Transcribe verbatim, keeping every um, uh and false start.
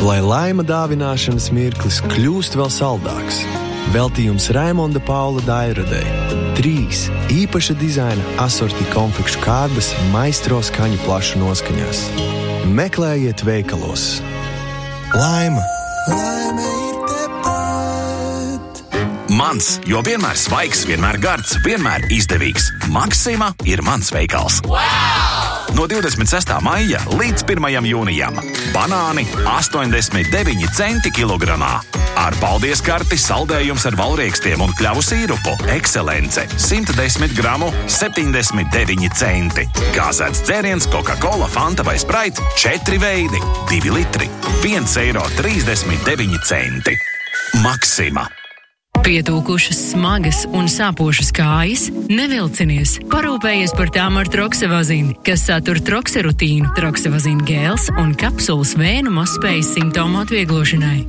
lai laima dāvināšanas mirklis kļūst vēl saldāks. Veltījums Raimonda Paula Dairadei. Trīs īpaša dizaina asorti konfekšu kārbas maistro skaņu plašu noskaņās. Meklējiet veikalos. Laima. Laime ir tepat. Mans, jo vienmēr svaigs, vienmēr gards, vienmēr izdevīgs. Maksima ir mans veikals. Wow! No divdesmit sestā maija līdz pirmajam jūnijam. Banāni astoņdesmit deviņi centi kilogramā. Ar paldies karti saldējums ar valriekstiem un kļavu sīrupu. Ekscelence simt desmit gramu septiņdesmit deviņi centi. Gāzēts dzēriens Coca-Cola, Fanta vai Sprite četri veidi, divi litri, viens eiro trīsdesmit deviņi centi. Maksima. Pietūkušas, smagas un sāpošas kājas? Nevilcinies! Parūpējies par tām ar Troksevazinu, kas satur trokserutīnu, Troksevazina gēls un kapsulas vēnu mazspējas simptomu atvieglošanai.